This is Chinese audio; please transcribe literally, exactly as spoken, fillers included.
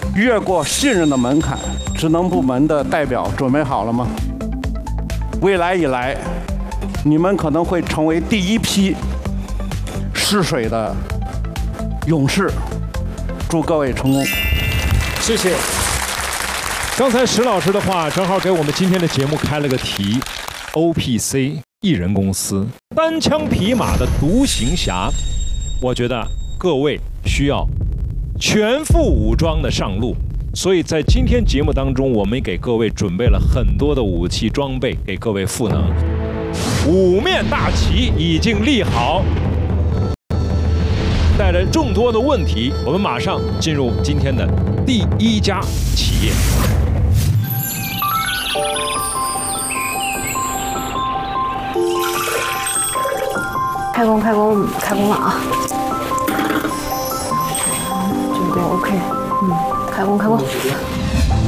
越过信任的门槛，职能部门的代表准备好了吗？未来以来，你们可能会成为第一批试水的勇士。祝各位成功！ 谢谢。刚才石老师的话正好给我们今天的节目开了个题 ，O P C 艺人公司单枪匹马的独行侠，我觉得各位需要全副武装的上路。所以在今天节目当中，我们给各位准备了很多的武器装备，给各位赋能。五面大旗已经立好。带着众多的问题，我们马上进入今天的第一家企业。 开工，开工，开工了啊！这边 OK， 嗯，开工，开工。